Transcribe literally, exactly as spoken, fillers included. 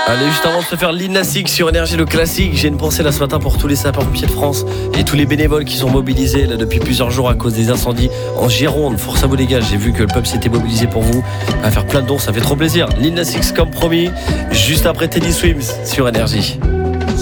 Allez, juste avant de se faire Lil Nas X sur Énergie, le classique, j'ai une pensée là ce matin pour tous les sapeurs-pompiers de France et tous les bénévoles qui sont mobilisés là depuis plusieurs jours à cause des incendies en Gironde. Force à vous les gars, j'ai vu que le peuple s'était mobilisé pour vous. À faire plein de dons, ça fait trop plaisir. Lil Nas X comme promis, juste après Teddy Swims sur Énergie.